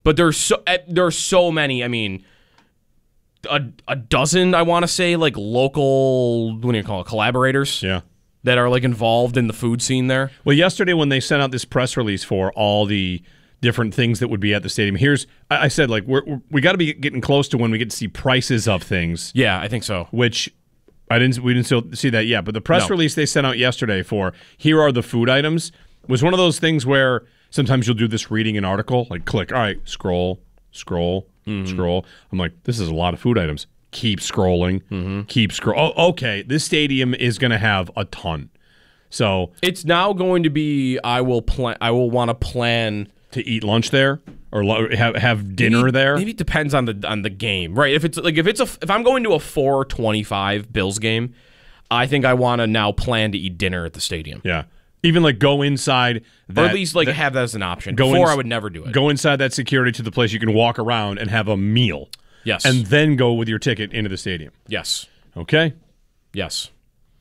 But there's so many. I mean, a dozen, I want to say, like local, what do you call it, collaborators? Yeah. That are like involved in the food scene there. Well, yesterday when they sent out this press release for all the different things that would be at the stadium, I said, like, we got to be getting close to when we get to see prices of things. Yeah, I think so. Which we didn't still see that yet. But the press release they sent out yesterday for here are the food items was one of those things where sometimes you'll do this reading an article, like click, all right, scroll. I'm like, this is a lot of food items. Keep scrolling. Keep scroll. Oh, okay. This stadium is going to have a ton. So it's now going to be. I will want to plan to eat lunch there or have dinner there. Maybe it depends on the game, right? If I'm going to a 4:25 Bills game, I think I want to now plan to eat dinner at the stadium. Yeah. Even like go inside that, or at least have that as an option. Before I would never do it. Go inside that security to the place you can walk around and have a meal. Yes. And then go with your ticket into the stadium. Yes. Okay? Yes.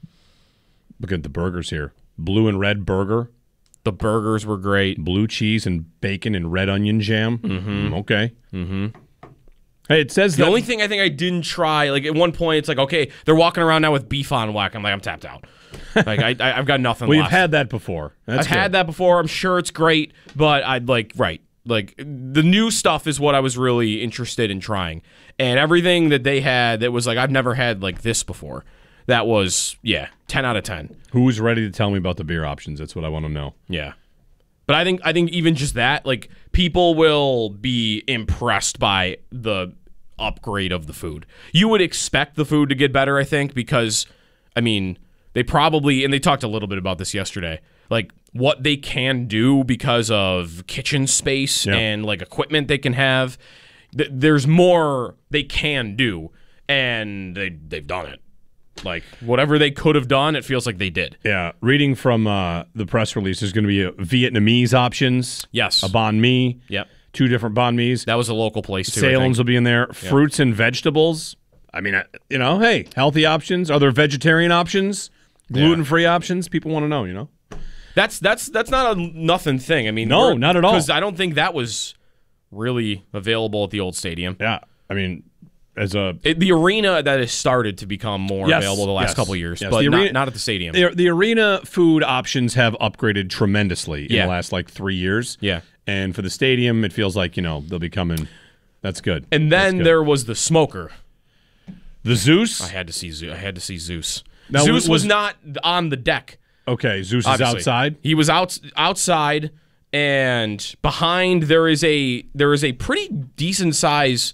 Look at the burgers here. Blue and red burger. The burgers were great. Blue cheese and bacon and red onion jam. Mm-hmm. Okay. Mm-hmm. Hey, it says the only thing I think I didn't try, like at one point, it's like, okay, they're walking around now with beef on whack. I'm like, I'm tapped out. Like I've got nothing left. We've had that before. I've had that before. I'm sure it's great, but I'd like, right. Like, the new stuff is what I was really interested in trying. And everything that they had that was like, I've never had like this before. That was, 10 out of 10. Who's ready to tell me about the beer options? That's what I want to know. Yeah. But I think even just that, like, people will be impressed by the upgrade of the food. You would expect the food to get better, I think, because, I mean, they probably, and they talked a little bit about this yesterday, like, what they can do because of kitchen space and like equipment they can have. There's more they can do, and they've done it. Like, whatever they could have done, it feels like they did. Yeah. Reading from the press release, there's going to be a Vietnamese options. Yes. A banh mi. Yep. 2 different banh mi's. That was a local place, too. Salem's will be in there. Yep. Fruits and vegetables. I mean, hey, healthy options. Are there vegetarian options? Gluten-free options? People want to know, That's not a nothing thing. I mean, no, not at all. Because I don't think that was really available at the old stadium. Yeah, I mean, the arena that has started to become more available the last couple of years, but not at the stadium. The arena food options have upgraded tremendously in the last 3 years. Yeah, and for the stadium, it feels like they'll be coming. That's good. And then there was the smoker, the Zeus. I had to see Zeus. Now, Zeus was not on the deck. Okay, Zeus is outside. He was outside, and behind there is a pretty decent size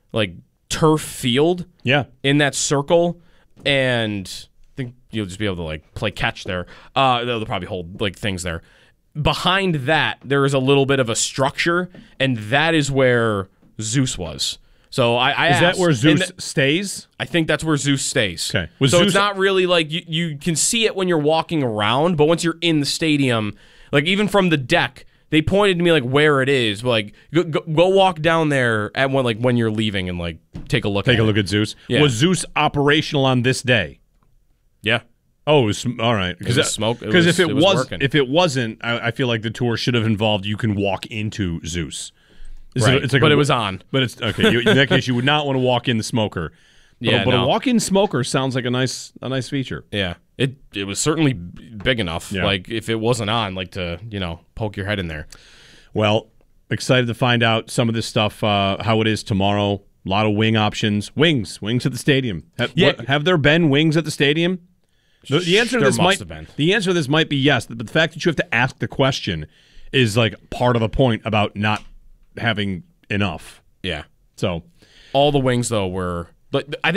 turf field. Yeah, in that circle, and I think you'll just be able to play catch there. They'll probably hold things there. Behind that, there is a little bit of a structure, and that is where Zeus was. So I asked, is that where Zeus stays? I think that's where Zeus stays. Okay. It's not really you can see it when you're walking around, but once you're in the stadium, even from the deck, they pointed to me where it is. Go walk down there at when you're leaving and take a look. Take a look at Zeus. Yeah. Was Zeus operational on this day? Yeah. Oh, it was, all right. Because if it wasn't, I feel like the tour should have involved you can walk into Zeus. Right. But it was on. But it's okay. In that case, you would not want to walk in the smoker. But a walk-in smoker sounds like a nice feature. Yeah, it was certainly big enough. Yeah. If it wasn't on, to poke your head in there. Well, excited to find out some of this stuff. How it is tomorrow. A lot of wing options. Wings at the stadium. Have there been wings at the stadium? The answer to this might be yes. But the fact that you have to ask the question is part of the point about not having enough. Yeah. So all the wings though were, but I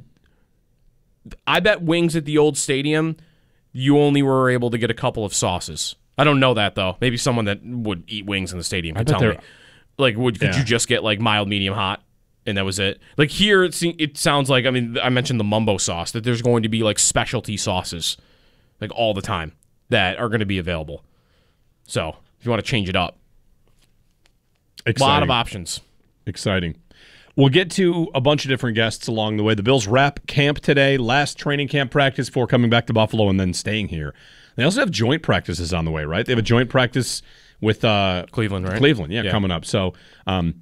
bet wings at the old stadium, you only were able to get a couple of sauces. I don't know that though. Maybe someone that would eat wings in the stadium could tell me. Could you just get mild, medium, hot, and that was it? Here, it sounds like, I mentioned the mumbo sauce, that there's going to be specialty sauces all the time that are going to be available. So if you want to change it up. Exciting. A lot of options. Exciting. We'll get to a bunch of different guests along the way. The Bills wrap camp today, last training camp practice before coming back to Buffalo and then staying here. They also have joint practices on the way, right? They have a joint practice with Cleveland, right? Cleveland, yeah, coming up. So